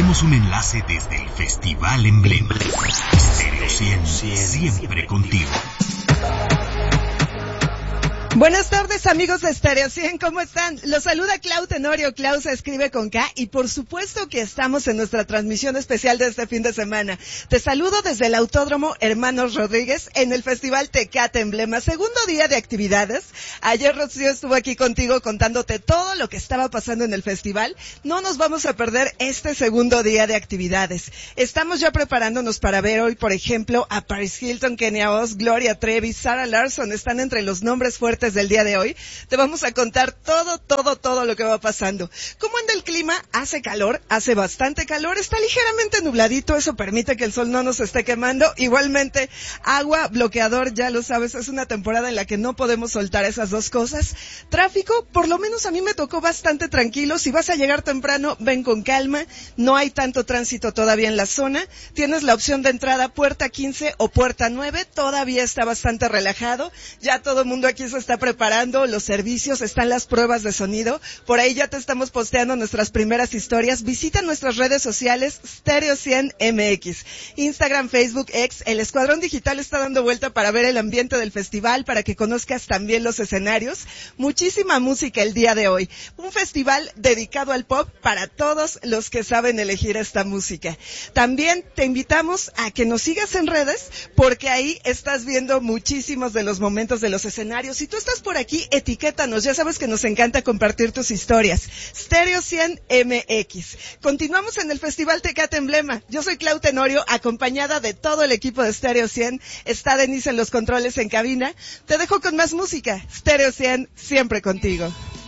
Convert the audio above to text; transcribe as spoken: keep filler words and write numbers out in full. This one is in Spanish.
Hacemos un enlace desde el Festival Emblema. Stereo cien, siempre contigo. Buenas tardes, amigos de Stereo cien, ¿cómo están? Los saluda Clau Tenorio, Clau se escribe con K, y por supuesto que estamos en nuestra transmisión especial de este fin de semana. Te saludo desde el Autódromo Hermanos Rodríguez en el Festival Tecate Emblema, segundo día de actividades. Ayer Rocío estuvo aquí contigo contándote todo lo que estaba pasando en el festival. No nos vamos a perder este segundo día de actividades. Estamos ya preparándonos para ver hoy, por ejemplo, a Paris Hilton, Kenia Oz, Gloria Trevi, Sarah Larson, están entre los nombres fuertes del día de hoy. Te vamos a contar todo, todo, todo lo que va pasando. ¿Cómo anda el clima? Hace calor, hace bastante calor, está ligeramente nubladito, eso permite que el sol no nos esté quemando. Igualmente, agua, bloqueador, ya lo sabes, es una temporada en la que no podemos soltar esas dos cosas. Tráfico, por lo menos a mí me tocó bastante tranquilo. Si vas a llegar temprano, ven con calma, no hay tanto tránsito todavía en la zona. Tienes la opción de entrada puerta quince o puerta nueve, todavía está bastante relajado. Ya todo el mundo aquí se está preparando los servicios, están las pruebas de sonido, por ahí ya te estamos posteando nuestras primeras historias. Visita nuestras redes sociales Stereo cien M X, Instagram, Facebook, X. El Escuadrón Digital está dando vuelta para ver el ambiente del festival, para que conozcas también los escenarios. Muchísima música el día de hoy, un festival dedicado al pop para todos los que saben elegir esta música. También te invitamos a que nos sigas en redes, porque ahí estás viendo muchísimos de los momentos de los escenarios. Si tú estás por aquí, etiquétanos, ya sabes que nos encanta compartir tus historias. Stereo cien M X. Continuamos en el Festival Tecate Emblema. Yo soy Clau Tenorio, acompañada de todo el equipo de Stereo cien. Está Denise en los controles en cabina. Te dejo con más música. Stereo cien, siempre contigo.